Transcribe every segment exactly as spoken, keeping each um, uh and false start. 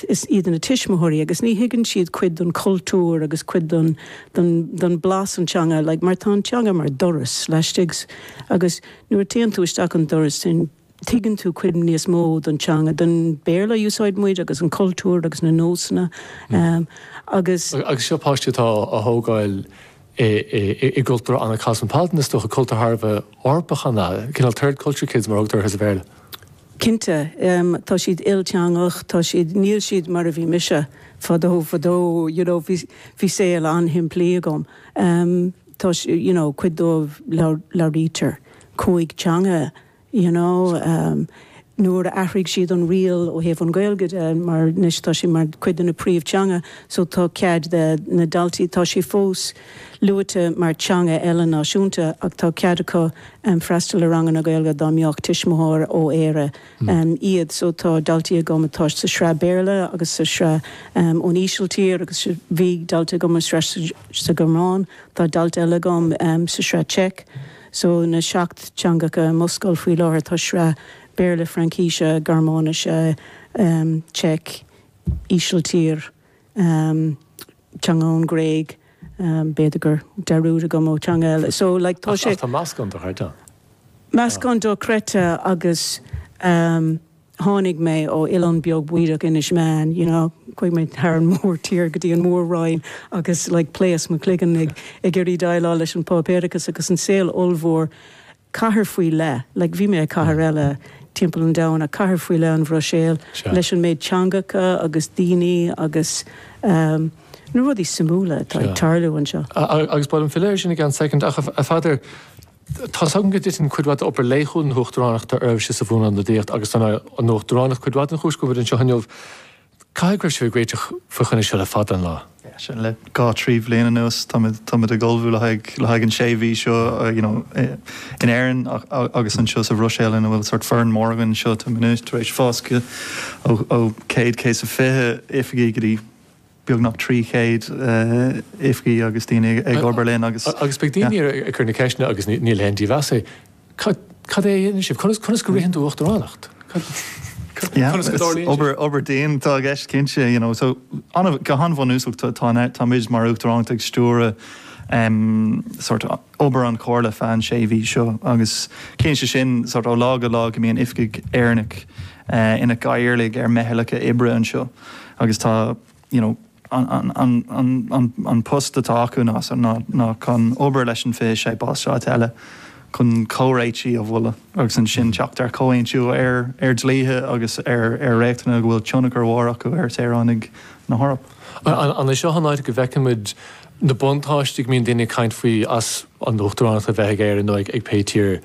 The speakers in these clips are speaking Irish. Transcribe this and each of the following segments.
is iad na tiismóirí agus ní higann siad cuid don cultúr agus cuid don don blas an teanga, like mar tá teanga mar doras leistigs agus nuair tíon tú isteach an doras tin tuigeann tú cuid níos mó don teanga don béla úsáid muid agus an cultúr agus na nósanna um, agus agus seo páistitá a thógáil i gultúr anna cosmopolitan is doch a cultúr Harbh orpachanna cinál third culture kids mar ogtar has a bhéle. Cinnte, um, tá siad ilteangach, tá siad níl siad mar a bhí mise fadó fadó, you know, bhí séil an him plíagam. Um, tá you know, cuid dómh laurítar, cóig teanga, you know, um, nuair a athraigh siad an rial ó héamh an Gaelgad mar níos tá si mar cuid na príomh teanga, so tá cead de na daltaí tá si fós luata mar teanga eile náisiúnta ach tá cead acu um, freistal a rangan na Gaelgad dámíocht tiismóthir ó éire um, iad, so tá daltaí a gom atá sa sra béirle agus sa sra um, ón ísiltír agus bhí dalta gom sa sa Gomrán, tá dalta eile gom um, sa sra Czech, so na seacht teangacha Moscoil faoi láthir tá sra Béirle Frankíse, Garmáise, um, Czech, Ísiltír, um, Teangón Gréig, um, Bédagur, Darúda go mó teanga eile. So, like, tá sé... Tá Mascon do chairta? Mascon do Creta agus um, tháinig mé ó Ilan beag buideach inis man, you know, chuig mé thar an mór tír go dtí an mór ráin agus, like, pléas mo cligan ag ag irí dailá leis an pápéiricas agus an saoil olmhór cahar faoi le, like, bhí mé a cahar eile timp an down a cahar faoi le an bhroséil leis an méid teangacha agus daoine agus um, nó rudí samúla tá ag tarlú an seo. Agus bud an filéir sin gan second ach a fadidir tá sagan go dtí an chuidhad op léchún thuchtaránach tar arbh si sa bhún an na díocht agus an nóchtaránach chuidhad an chúscoibh an seo hanneomh caigur sé gréiteach fuchanna se le fad an lá. Se le gá tríomh léana nuas tá a golbhú le haig an séhí seo in éireann agus an seo sa Bhroséilin a bhfuil sort Fern Morgan seo tá minúis tar éis fásca ó céad céis a fithe ifigí go dtí beag nach trí chéad ifigí agus daoine ag Oberlin agus... Agus beag daoine a chur na ceisna agus níl hen díomhasa, cad é dhéanaan sibh? Conas go rihann tú uachtaránacht? Yeah, over over Dean tá gist cinse, you know, so an go hanbhán úsach tá tá mid mar uachtaránta ag stúra um, sort of ober an cóla fan sé bhí seo agus cinse sin sort ó lá go lá go míon ifgig airnach uh, ina gaiirlig ar methelacha ibre an seo agus tá, you know, an an an an an an post atá acu ná ná ná chun ober leis an fé sé bás seo eile chun córéití a bhla agus an sin teachtar cóhaintú ar ar dlíthe agus ar ar réachtainna bhfuil tionachar mhór acu ar téránig na Harp. An seo hanáid go bhheicimiid na buntáistí míon daine caiint faoi as an uachtaránach a bheith éir nó ag pétír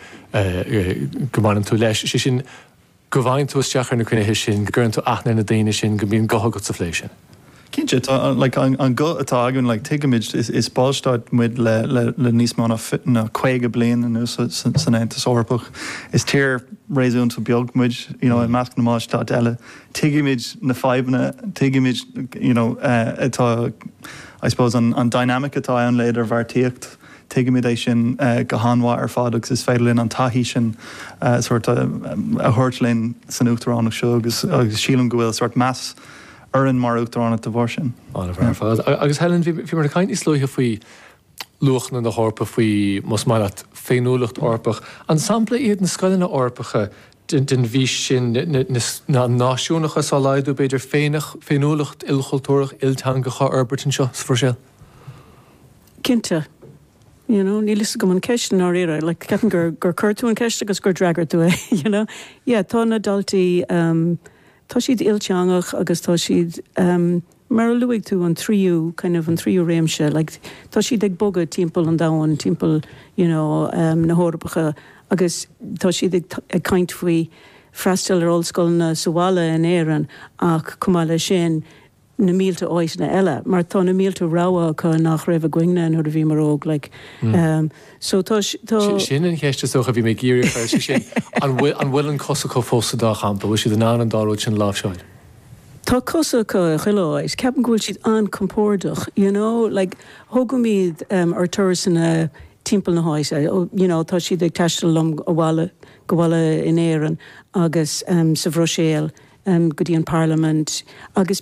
go bhaineann tú leis si sin go bhhainn tú isteachar na chuine sin go gcuireann tú aithne na daine sin go bíon gothagad sa phlééis sin. Kinse, like an an go atá agan like tigamid is is ballstad mid le le le níos mána fit na chuige blian an us san enta sorpach is tír réún to beag mid, you know, mask na máistad eile tigamid na fibna tigamid, you know, uh, atá I suppose an an dynamic atá an leidir bhar tíocht tigamid é sin uh, go hanmha ar fád agus is féidirlinn an taihí sin uh, sort of um, a thuirtlinn san uachtaránach seo agus agus sílam go bhfuil sort mass Erin mar uachtaránna de bhór sin. Agus Helen, bhí mar a caiint is slúthe faoi luachna na Harpa faoi mos maiile féinúlacht orpach. An sampla iad na scoilena orpacha den bhí sin na náisiúnacha sa leidú beidir féinach féinúlacht ilchultúrach ilteangacha orbertin seo sa Bhroséil? Cinnte. You know, ní lis go an ceist ná réire, le ceapan gur gur chuirtú an ceist agus gur dragar tú é, you know? Yeah, tá na daltaí um, tá siad ilteangach agus tá siad um, mar luigh tú an tríú, kind of an tríú réimse, like, tá siad ag bogad timpeall an dáin, timpeall, you know, um, na Hórpacha, agus tá siad ag, ag caint faoi freistal ar ollscoil na Suala in éireann ach cumáile sin na mílta áit na eile, mar tá na mílta ráha chu nach raibh a gcuingna an bhí mar óg, like, mm. um, so tá... Sin an cheiste socha bhí mé gíir fer sin an bhfuil an cosa có fósa dá champa, bhfuil siad an an an dáróid sin lábhseáid. Tá cosa có chiláis, ceapan gúil siad an compórdach, you know, like, thugam míad um, ar turas in a timpeall na háise, you know, tá siad ag teistil lom go bhile in éireann agus um, sa Bhroséil, um, go dtí an Parliament, agus